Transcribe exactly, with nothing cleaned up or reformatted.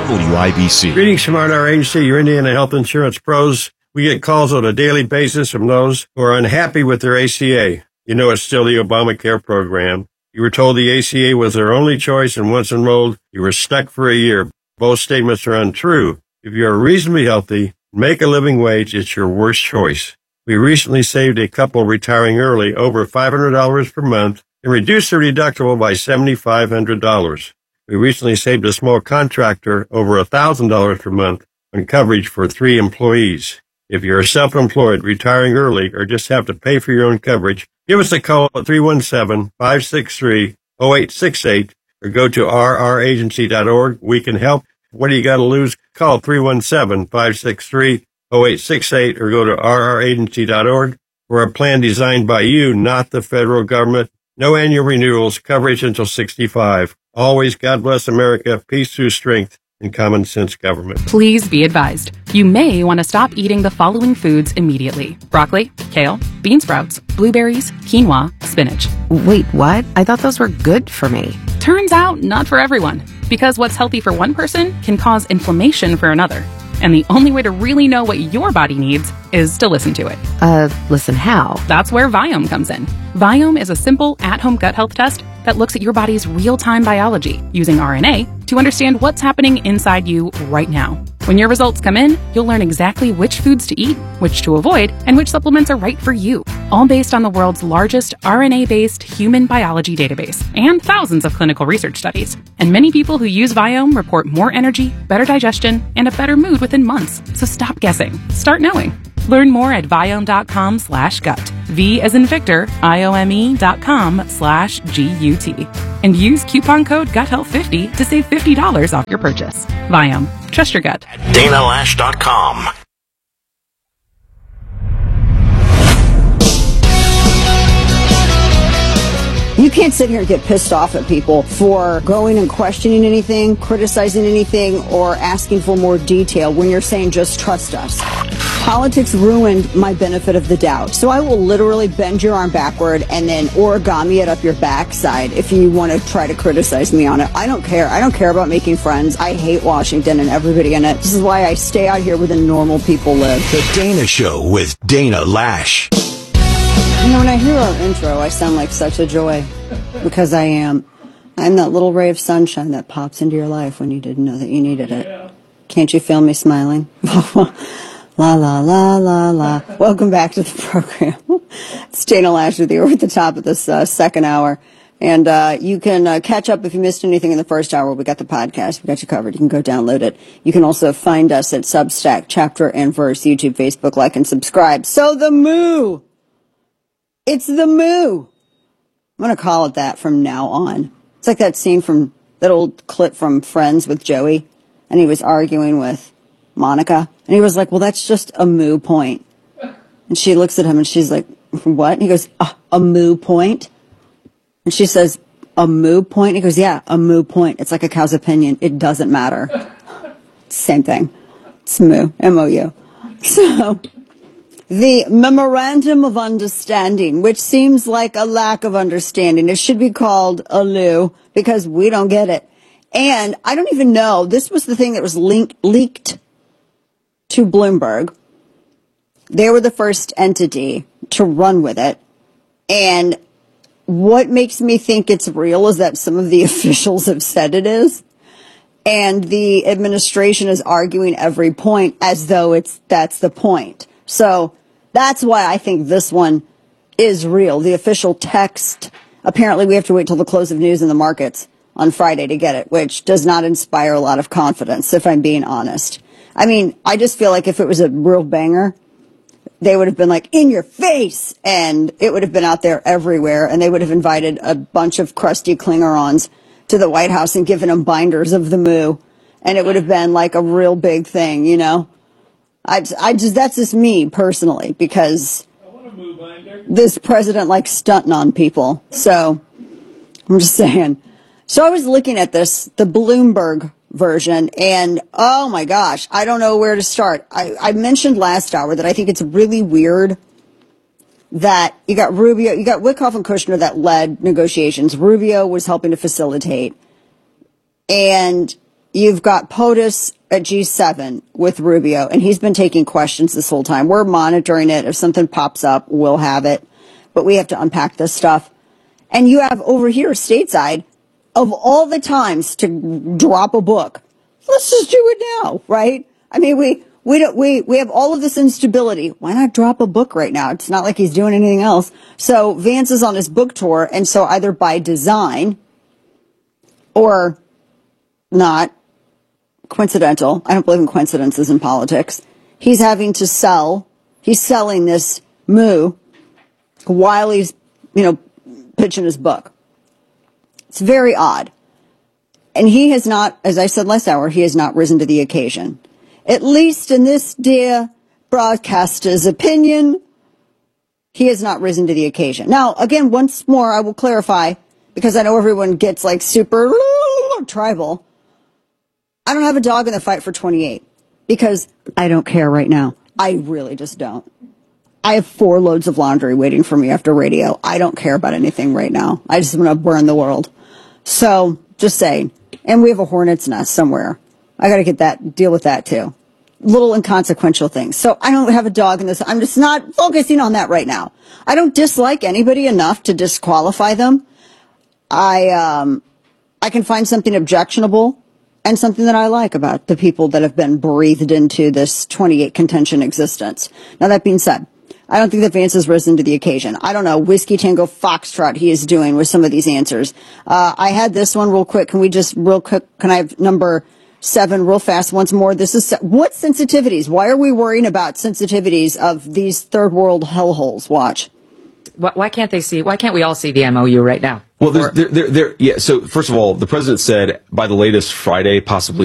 W I B C. Greetings from our agency, your Indiana Health Insurance Pros. We get calls on a daily basis from those who are unhappy with their A C A. You know it's still the Obamacare program. You were told the A C A was their only choice, and once enrolled, you were stuck for a year. Both statements are untrue. If you are reasonably healthy, make a living wage, it's your worst choice. We recently saved a couple retiring early over five hundred dollars per month and reduced their deductible by seven thousand five hundred dollars. We recently saved a small contractor over one thousand dollars per month on coverage for three employees. If you're self-employed, retiring early, or just have to pay for your own coverage, give us a call at three one seven, five six three, zero eight six eight or go to r r agency dot org. We can help. What do you got to lose? Call three one seven, five six three, zero eight six eight or go to r r agency dot org. We're a plan designed by you, not the federal government. No annual renewals, coverage until sixty-five. Always God bless America, peace through strength, and common sense government. Please be advised, you may want to stop eating the following foods immediately. Broccoli, kale, bean sprouts, blueberries, quinoa, spinach. Wait, what? I thought those were good for me. Turns out, not for everyone. Because what's healthy for one person can cause inflammation for another. And the only way to really know what your body needs is to listen to it. Uh, listen how? That's where Viome comes in. Viome is a simple, at-home gut health test that looks at your body's real-time biology using R N A to understand what's happening inside you right now. When your results come in, you'll learn exactly which foods to eat, which to avoid, and which supplements are right for you, all based on the world's largest R N A-based human biology database and thousands of clinical research studies. And many people who use Viome report more energy, better digestion, and a better mood within months. So stop guessing. Start knowing. Learn more at Viome.com slash gut. V as in Victor, I-O-M-E dot com slash G-U-T. And use coupon code gut health fifty to save fifty dollars off your purchase. Viome. Trust your gut. Dana Lash dot com. You can't sit here and get pissed off at people for going and questioning anything, criticizing anything, or asking for more detail when you're saying just trust us. Politics ruined my benefit of the doubt. So I will literally bend your arm backward and then origami it up your backside if you want to try to criticize me on it. I don't care. I don't care about making friends. I hate Washington and everybody in it. This is why I stay out here where the normal people live. The Dana Show with Dana Lash. You know, when I hear our intro, I sound like such a joy, because I am. I'm that little ray of sunshine that pops into your life when you didn't know that you needed it. Can't you feel me smiling? La, la, la, la, la. Welcome back to the program. It's Dana Lash with you. We're at the top of this uh, second hour. And uh, you can uh, catch up if you missed anything in the first hour. We got the podcast. We got you covered. You can go download it. You can also find us at Substack, Chapter and Verse, YouTube, Facebook, like, and subscribe. So the moo. It's the moo. I'm going to call it that from now on. It's like that scene from that old clip from Friends with Joey. And he was arguing with Monica. And he was like, well, that's just a moo point. And she looks at him and she's like, what? And he goes, uh, a moo point? And she says, a moo point? And he goes, yeah, a moo point. It's like a cow's opinion. It doesn't matter. Same thing. It's moo, M O U. So, the Memorandum of Understanding, which seems like a lack of understanding. It should be called a L U, because we don't get it. And I don't even know, this was the thing that was linked, leaked to Bloomberg. They were the first entity to run with it. And what makes me think it's real is that some of the officials have said it is. And the administration is arguing every point as though it's that's the point. So that's why I think this one is real. The official text, apparently we have to wait till the close of news in the markets on Friday to get it, which does not inspire a lot of confidence, if I'm being honest. I mean, I just feel like if it was a real banger, they would have been like, in your face, and it would have been out there everywhere, and they would have invited a bunch of crusty Klingerons to the White House and given them binders of the moo, and it would have been like a real big thing, you know? I, I just, that's just me personally, because this president likes stunting on people. So I'm just saying. So I was looking at this, the Bloomberg version, and oh my gosh, I don't know where to start. I, I mentioned last hour that I think it's really weird that you got Rubio, you got Wickoff and Kushner that led negotiations. Rubio was helping to facilitate. And you've got POTUS at G seven with Rubio, and he's been taking questions this whole time. We're monitoring it. If something pops up, we'll have it. But we have to unpack this stuff. And you have over here stateside, of all the times to drop a book, let's just do it now, right? I mean, we we don't we we have all of this instability. Why not drop a book right now? It's not like he's doing anything else. So Vance is on his book tour, and so either by design or not, coincidental. I don't believe in coincidences in politics. He's having to sell. He's selling this moo while he's, you know, pitching his book. It's very odd. And he has not, as I said last hour, he has not risen to the occasion. At least in this dear broadcaster's opinion, he has not risen to the occasion. Now, again, once more, I will clarify, because I know everyone gets like super tribal. I don't have a dog in the fight for twenty-eight because I don't care right now. I really just don't. I have four loads of laundry waiting for me after radio. I don't care about anything right now. I just want to burn the world. So, just saying. And we have a hornet's nest somewhere. I got to get that, deal with that too. Little inconsequential things. So I don't have a dog in this. I'm just not focusing on that right now. I don't dislike anybody enough to disqualify them. I, um, I can find something objectionable and something that I like about the people that have been breathed into this twenty-eight contention existence. Now, that being said, I don't think that Vance has risen to the occasion. I don't know, Whiskey Tango Foxtrot he is doing with some of these answers. Uh, I had this one real quick. Can we just real quick, can I have number seven real fast once more? This is, what sensitivities? Why are we worrying about sensitivities of these third world hellholes? Watch. Why, why can't they see, why can't we all see the M O U right now? Well, there, there, there, yeah. So first of all, the president said by the latest Friday, possibly